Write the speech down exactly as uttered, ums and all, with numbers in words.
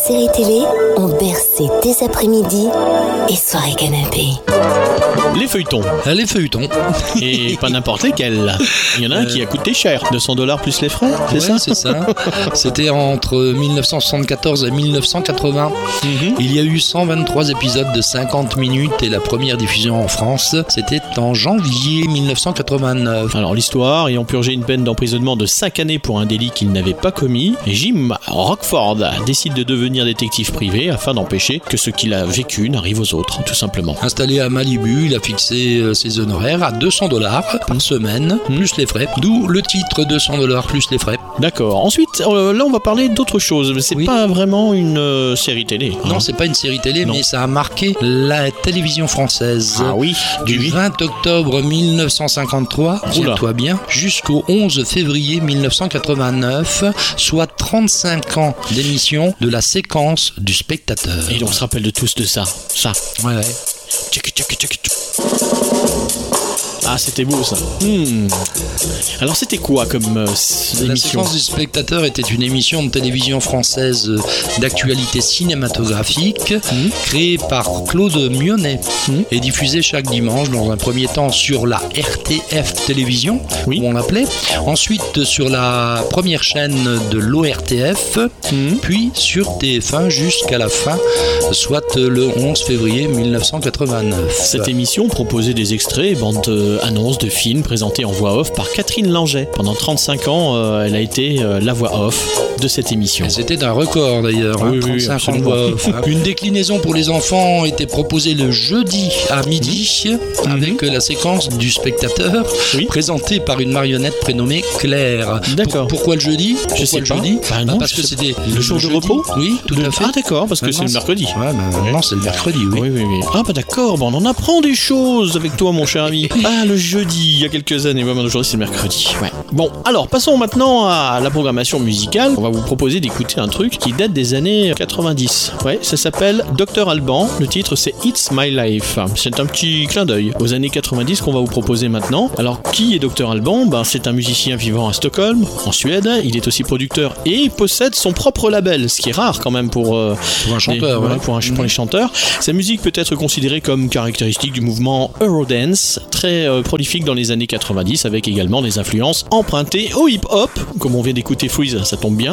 séries télé ont bercé tes après-midi et soirées canapé. Les feuilletons. Les feuilletons. Et pas n'importe lesquels. Il y en a un qui a coûté cher. deux cents dollars plus les frais, c'est ouais, ça c'est ça. C'était entre dix-neuf cent soixante-quatorze et dix-neuf cent quatre-vingts. Mm-hmm. Il y a eu cent vingt-trois épisodes de cinquante minutes et la première diffusion en France, c'était en janvier dix-neuf cent quatre-vingt-neuf. Alors l'histoire, ayant purgé une peine d'emprisonnement de cinq années pour un délit qu'il n'avait pas commis, Jim Rockford décide de devenir détective privé afin d'empêcher que ce qu'il a vécu n'arrive aux autres, tout simplement. Installé à Malibu, il a fixé ses honoraires à deux cents dollars par semaine, plus les frais. D'où le titre deux cents dollars plus les frais. D'accord. Ensuite, euh, là, on va parler d'autre chose. Mais c'est oui. pas vraiment une euh, série télé. Hein. Non, c'est pas une série télé, non. Mais ça a marqué la télévision française. Ah oui. Du oui. vingt octobre dix-neuf cent cinquante-trois, tiens-toi bien, jusqu'au onze février dix-neuf cent quatre-vingt-neuf, soit trente-cinq ans d'émission de la séquence du spectateur. Et on se rappelle de tous de ça. Ça. Ouais, ouais. Tchic, tchic, tchic, tchic. Ah, c'était beau ça. Hmm. Alors c'était quoi comme euh, émission ? La séquence du spectateur était une émission de télévision française d'actualité cinématographique mmh. créée par Claude Mionnet mmh. et diffusée chaque dimanche dans un premier temps sur la R T F Télévision, oui. comme on l'appelait, ensuite sur la première chaîne de l'O R T F, mmh. puis sur T F un jusqu'à la fin, soit le onze février dix-neuf cent quatre-vingt-neuf. Cette émission proposait des extraits, bandes euh, annonces de films présentés en voix off par Catherine Langeais. Pendant trente-cinq ans, euh, elle a été euh, la voix off de cette émission. Et c'était un record d'ailleurs, hein, oui, trente-cinq oui, ans de voix off. Hein. Une déclinaison pour les enfants était proposée le jeudi à midi mmh. avec mmh. la séquence du spectateur oui. présentée par une marionnette prénommée Claire. D'accord. Pour, pourquoi le jeudi Je sais le pas. jeudi bah non, Parce que c'était le, le jour de repos. Oui, tout le... à fait. Ah d'accord, parce que bah, c'est le mercredi. Ouais, bah, ouais. Non, c'est le mercredi, oui. Oui, oui, oui. Ah bah d'accord, bon, on en apprend des choses avec toi, mon cher ami. Ah, le jeudi, il y a quelques années. Ouais, aujourd'hui, c'est le mercredi. Ouais. Bon, alors passons maintenant à la programmation musicale. On va vous proposer d'écouter un truc qui date des années quatre-vingt-dix. Ouais, ça s'appelle docteur Alban. Le titre, c'est It's My Life. C'est un petit clin d'œil aux années quatre-vingt-dix qu'on va vous proposer maintenant. Alors, qui est docteur Alban ? Ben, c'est un musicien vivant à Stockholm, en Suède. Il est aussi producteur et il possède son propre label, ce qui est rare quand même pour, euh, pour un chanteur. Les, ouais. Ouais, pour, un, pour les chanteurs. Sa musique peut être considérée comme caractéristique du mouvement Eurodance, très euh, prolifique dans les années quatre-vingt-dix, avec également des influences empruntées au hip-hop, comme on vient d'écouter Freeze, ça tombe bien.